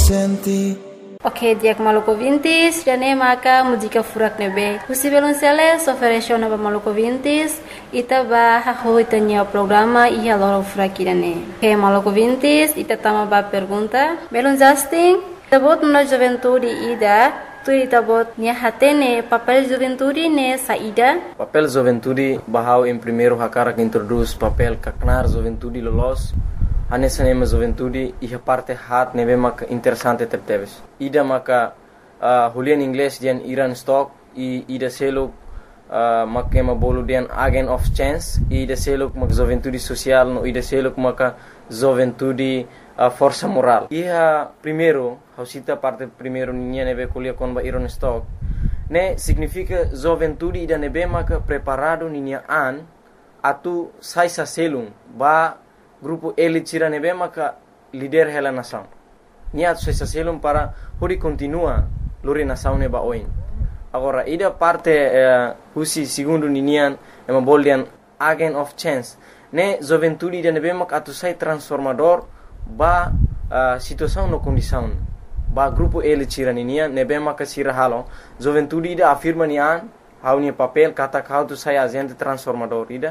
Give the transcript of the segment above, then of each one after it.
senti. Ok, diak maluco vintis, jane maka música furak nebe. Husi belonceles ofereceu na maluco vintis, ita ba haho itanya programa iha loro furak irane. Ok, maluco vintis, ita tama ba pergunta. Belon Justin, tabot na juventude ida, tu tabot nia hatene papel juventude ne saída. Papel juventude bahau em primeiro hakara que introduz papel kaknar juventude lolos. Anessa nema juventude iha parte hat nebe mak interessante tepteves. Ida maka hulian inglês dian Iran stock e ida seluk mak ema bolu dian agent of chance e ida seluk mak juventude social no ida seluk maka juventude força moral. Iha primeiro hausita parte primeiro ninha nebe kulia kon ba Iran stock ne significa juventude ida nebe maka preparado ninha an atu sai sa selung ba grupo elite tira nebe maka líder hela nação. Niat sai selum para hori continua lori nação neba oin. Agora ida parte husi segundo ninian ema boldian agent of chance. Ne juventude ida nebe maka atu sai transformador ba situação no condição. Ba grupo elite tira ninian nebe maka sira halo. Juventude ida afirma nian hau ni papel kata kau tu sai agente transformador ida.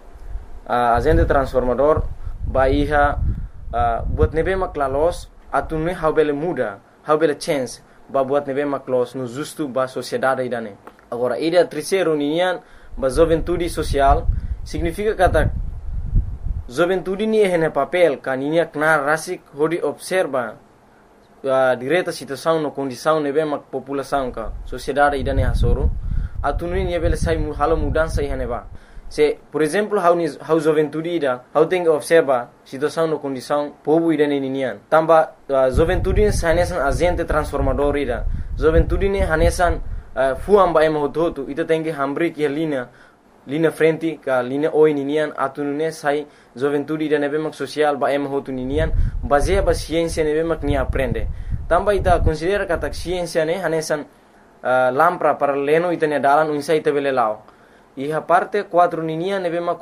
Agente transformador ba iha buat nebe maklalos atun ne how bele muda how bele chance ba buat nebe maklos no justo ba sociedade idane. Agora ida terceiro ninian ba juventude social significa kata juventude ni hene papel kaninia knar rasik hodi observa direta situação no condição nebe mak população ka sociedade idane hasoro atun ni bele sai halo mudança ihane ba. Se, por exemplo, how juventude ida, how tem que observa situação no condição povo ida ninian. Tamba juventude hanesan agente transformador ida. Juventude ne hanesan fuam ba ema hotu ita tem que hambri que linha frente ka linha oi ninian atunune sai juventude ida nebe mak social ba ema hotu ninian baseia ba ciência nebe mak ni aprende. Tamba ita considera kata ciência ne hanesan lampra para leno ita ne dalan unsa ita bele lao. Iha parte 4 ninia nebe mak